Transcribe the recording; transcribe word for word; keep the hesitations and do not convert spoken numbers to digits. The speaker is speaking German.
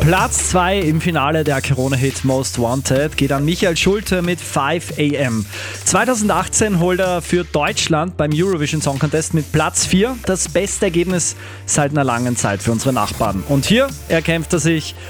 Platz zwei im Finale der Corona-Hit Most Wanted geht an Michael Schulte mit five a m. zwanzig achtzehn holt er für Deutschland beim Eurovision Song Contest mit Platz vier das beste Ergebnis seit einer langen Zeit für unsere Nachbarn. Und hier erkämpft er sich